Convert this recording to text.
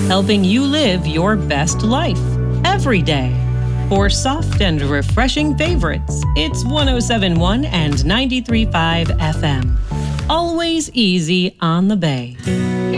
helping you live your best life every day. For soft and refreshing favorites, it's 107.1 and 93.5 FM. Always easy on the Bay.